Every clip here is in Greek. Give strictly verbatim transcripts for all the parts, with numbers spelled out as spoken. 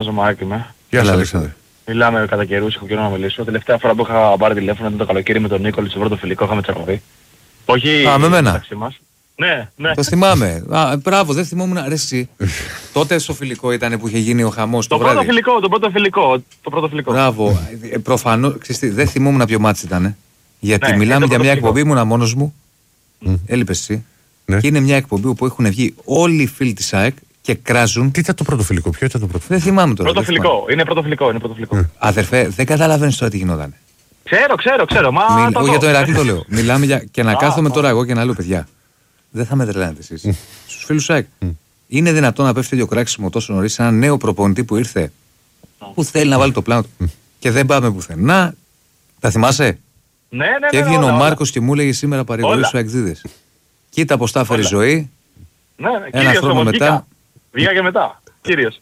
φαντάζομαι Άκη είμαι. Γεια σας Αλέξανδρε. Μιλάμε κατά καιρούς, έχω καιρό να μιλήσω. Τελευταία φορά που είχα πάρει τηλέφωνο ήταν το καλοκαίρι με τον Νίκολη στο πρώτο φιλικό, είχαμε τσακωθεί. Όχι Α, με μένα. μεταξύ μας. Ναι, ναι. Το θυμάμαι. Α, μπράβο, δεν θυμόμουν. Ρε εσύ. Τότε στο φιλικό ήταν που είχε γίνει ο χαμός το, Το βράδυ. πρώτο φιλικό, το πρώτο φιλικό. Το πρώτο φιλικό. Μπράβο. Ε, προφανώς, ξέρεις τι, δεν θυμόμουν ποιο μάτς ήταν. Γιατί Ναι, μιλάμε είναι το για μια πρώτο εκπομπή, ήμουνα μόνος μου. Mm. Έλειπες εσύ. Ναι. Και είναι μια εκπομπή όπου έχουν βγει όλοι οι φίλοι της ΑΕΚ και κράζουν. Τι ήταν το πρώτο φιλικό, ποιο ήταν το πρώτο φιλικό? Δεν θυμάμαι τώρα. Πρώτο δεν θυμάμαι. φιλικό, είναι πρώτο φιλικό, είναι πρώτο φιλικό. Αδερφέ, δεν καταλαβαίνεις τώρα τι γινόταν. Ξέρω, ξέρω, ξέρω. Μα Μιλ... το Όχι δω. για το Ηρακλή το λέω. Μιλάμε για. Και να Α, κάθομαι α. τώρα εγώ και να λέω παιδιά. Δεν θα με τρελάνετε εσείς. Στους φίλους ΣΑΕΚ. Είναι δυνατόν να πέφτει τέτοιο κράξιμο τόσο νωρίς σε ένα νέο προπονητή που ήρθε που θέλει να βάλει το πλάνο του και δεν πάμε πουθενά. Τα θυμάσαι? Ναι, ναι, ναι. Και έβγαινε όλα, ο όλα. Μάρκος και μου έλεγε σήμερα παρηγορεί Όλα. σου εκδίδες. Κοίτα πως τα έφερε η ζωή. Ναι, ναι, Ένα κύριος χρόνο όμως, μετά. βγήκα. Βγήκα και μετά. Κύριος.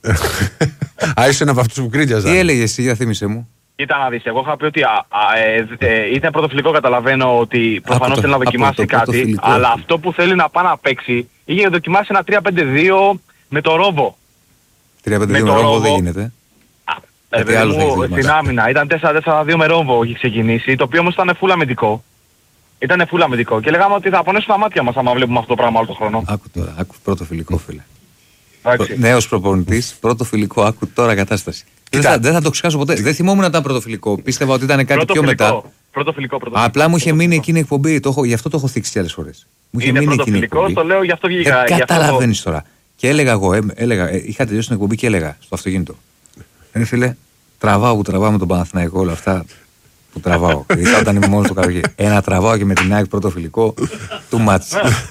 Α, είσαι ένα από αυτούς που κρίνιαζαν. Τι έλεγε εσύ, για θύμισε μου. Κοίτα να δεις, εγώ είχα πει ότι α, α, ε, ε, ήταν πρωτοφιλικό, καταλαβαίνω ότι προφανώς το- θέλει να από δοκιμάσει το κάτι, πρωτοφιλικό. αλλά αυτό που θέλει να πάει να παίξει, είχε δοκιμάσει ένα τρία πέντε δύο με το Ρόβο. τρία πέντε Με δύο το με ρόβο Ρόβο. δεν γίνεται. Ε, Γιατί παιδί άλλο θα έχεις μου, δοκιμάσει? στην άμυνα ήταν τέσσερα τέσσερα δύο με Ρόβο έχει ξεκινήσει, το οποίο όμως ήταν full αμυντικό. Ήταν full αμυντικό και λέγαμε ότι θα πονέσουν τα μάτια μας άμα βλέπουμε αυτό το πράγμα όλο τον χρόνο. Άκου τώρα, άκου πρώτο φιλικό φίλε. Εντάξει. Νέος προπονητής, πρώτο φιλικό, άκου τώρα κατάσταση. Δεν θα, δεν θα το ξεχάσω ποτέ. Δεν θυμόμουν να ήταν πρώτο φιλικό. Πίστευα ότι ήταν κάτι Πρώτο πιο φιλικό, μετά. Πρώτο φιλικό, πρώτο Απλά φιλικό, μου είχε πρώτο μείνει φιλικό. εκείνη η εκπομπή. Το έχω, γι' αυτό το έχω θίξει άλλες φορές. Μου είχε Είναι μείνει πρώτο εκείνη η φιλικό, εκπομπή. το λέω γι' αυτό βγήκα. Δεν γι' αυτό το- καταλαβαίνεις τώρα. Και έλεγα εγώ, ε, έλεγα, ε, είχα τελειώσει την εκπομπή και έλεγα στο αυτοκίνητο. Ε, φίλε, τραβάω που τραβάω με τον Παναθηναϊκό όλα αυτά που τραβάω. Ειδικά όταν είμαι μόνος το καλοκαίρι. Ένα τραβάω και με την ΑΕΚ πρώτο φιλικό του μάτς.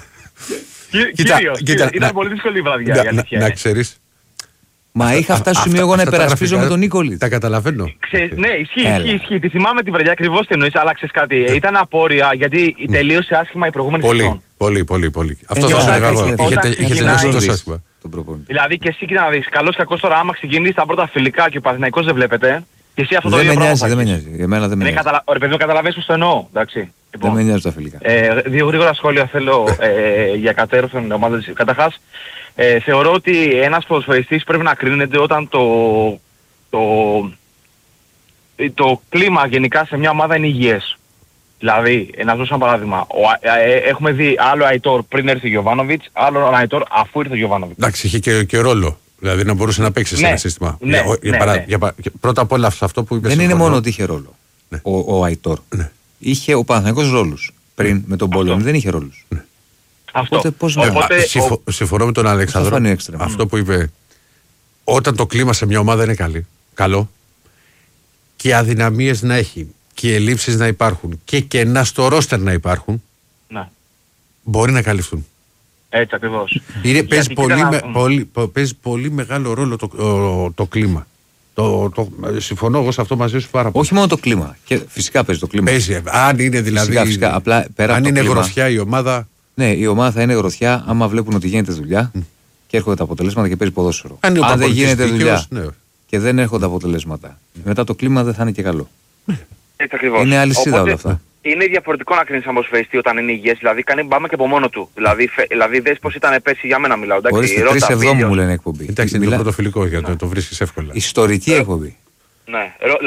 Κυ- Κοίτα, Κύριος, κοίτα, κύριος, ήταν να- πολύ δύσκολη η βραδιά, η Να- να- αλήθεια Να είναι. ξέρεις. Μα είχα φτάσει στο σημείο εγώ να Αυτά τα υπερασπίζω γραφικά με τον Νίκολη. Τα καταλαβαίνω. Ξέρεις, ναι, ισχύει, Έλα. ισχύει, ισχύει. Τη θυμάμαι τη βραδιά ακριβώς τι εννοείς, αλλά ξέρεις κάτι. Ήταν απόρρια γιατί τελείωσε άσχημα η προηγούμενη Πολύ, σεζόν. πολύ, πολύ, πολύ. Αυτό Ε, θα σου όταν έλεγα εγώ. ξεκινάει- Είχε τε- όταν είχε τελειώσει ξεκινάει- τόσο Νωρίς άσχημα. τον προπονητή. Δηλαδή και εσύ κοίτα να δεις, καλώς κακώς τώρα άμα ξεκινήσει τα πρώτα φιλικά και ο Παναθηναϊκός δεν βλέπετε, και εσύ αυτό το Δεν ίδιο με πράγμα νοιάζει, θα δεν με έχεις. νοιάζει. Εμένα δεν με Ναι, νοιάζει. καταλα... Ρε παιδί μου, καταλαβαίνεις πώς το εννοώ, εντάξει. Δεν Λοιπόν, με νοιάζει τα φιλικά. ε, δύο γρήγορα σχόλια θέλω ε, για κατέρθον ομάδα της. Καταρχάς, ε, θεωρώ ότι ένας ποδοσφαιριστής πρέπει να κρίνεται όταν το, το, το κλίμα γενικά σε μια ομάδα είναι υγιές. Δηλαδή, ε, να σας δώσω ένα παράδειγμα. Ο, ε, ε, έχουμε δει άλλο Αϊτόρ πριν έρθει ο Γιωβάνοβιτς, άλλο Αϊτόρ αφού ήρθε ο Γιωβάνοβιτς. Εντάξει, είχε και, και ρόλο. Δηλαδή να μπορούσε να παίξει σε Ναι, ένα σύστημα. ναι, Για- για ναι, παρά- ναι. για πα- για- πρώτα απ' όλα σε αυτό που είπες. Δεν είναι συμφωνώ. μόνο ότι είχε ρόλο Ναι. ο, ο Αϊτόρ. Ναι. Είχε ο Παναθηναϊκός ρόλους. Πριν με τον Πόλεμο δεν είχε ρόλους. Αυτό. Οπότε πώς να- Ε, Οπότε, α, ο- συμφω- Συμφωνώ με τον Αλέξανδρο. φανεί έξτρεμ. Αυτό που είπε. Όταν το κλίμα σε μια ομάδα είναι καλή, καλό και αδυναμίες να έχει και ελλείψεις να υπάρχουν και κενά στο ρόστερ να υπάρχουν, ναι, μπορεί να καλυφθούν. έτσι ακριβώς. Είναι, παίζει, Γιατί πολύ, κοίτα με- να- πολύ, πο- παίζει πολύ μεγάλο ρόλο το, ο- το κλίμα. Το, το, συμφωνώ εγώ σε αυτό μαζί σου πάρα πολύ. Όχι μόνο το κλίμα. Και φυσικά παίζει το κλίμα. Παίζει, αν είναι δηλαδή. Φυσικά, φυσικά. Απλά πέρα αν από το είναι κλίμα. γροθιά η ομάδα. Ναι, η ομάδα θα είναι γροθιά άμα βλέπουν ότι γίνεται δουλειά και έρχονται τα αποτελέσματα και παίζει ποδόσφαιρο. Αν είναι ο δεν προπονητής γίνεται δίκαιος, δουλειά ναι. και δεν έρχονται αποτελέσματα, μετά το κλίμα δεν θα είναι και καλό. Έτσι ακριβώς. Είναι αλυσίδα Οπότε, όλα αυτά. Είναι διαφορετικό να κρίνεις ένα ποδοσφαιριστή όταν είναι υγιές, δηλαδή κάνει μπάμα και από μόνο του. Δηλαδή, φε, δηλαδή δες πως ήταν πέρσι, για μένα μιλάω. Εντάξει, Ορίστε, ρώτα, τρεις εβδόμου βίντεο. μου λένε εκπομπή. Εντάξει, είναι το Μιλά- πρώτο φιλικό για το, το βρίσκει εύκολα. Ιστορική εκπομπή. Ναι, ρω-